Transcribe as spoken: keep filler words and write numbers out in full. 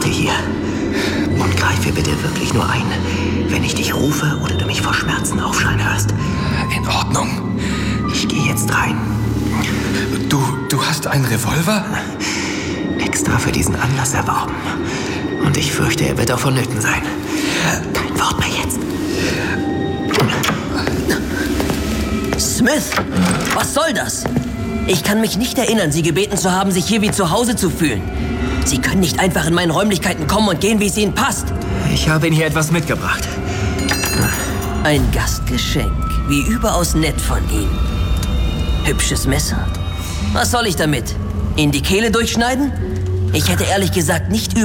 Warte hier. Und greife bitte wirklich nur ein, wenn ich dich rufe oder du mich vor Schmerzen aufschreien hörst. In Ordnung. Ich gehe jetzt rein. Du, du hast einen Revolver? Extra für diesen Anlass erworben. Und ich fürchte, er wird auch vonnöten sein. Kein Wort mehr jetzt. Smith, was soll das? Ich kann mich nicht erinnern, Sie gebeten zu haben, sich hier wie zu Hause zu fühlen. Sie können nicht einfach in meinen Räumlichkeiten kommen und gehen, wie es Ihnen passt. Ich habe Ihnen hier etwas mitgebracht. Ein Gastgeschenk. Wie überaus nett von Ihnen. Hübsches Messer. Was soll ich damit? Ihnen die Kehle durchschneiden? Ich hätte ehrlich gesagt nicht